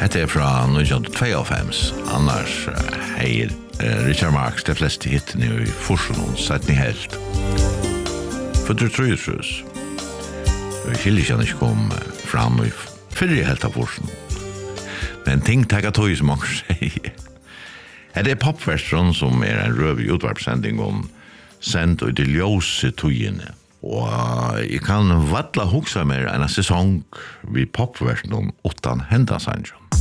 Hette fra 1952, annars heier Richard Marx de fleste hittene i Forsson, Sætni Helt. For du tror trus. Vi skiljer ikke han ikke kom fram i fyrre helt av Forsson. Men ting tager tog som mange sier. Hette popverstron som en røv utvarpsending om sendt og de ljøse togene. Og jeg kan vattla hugsa mer en sesong vi popverstron utan hendasanjon.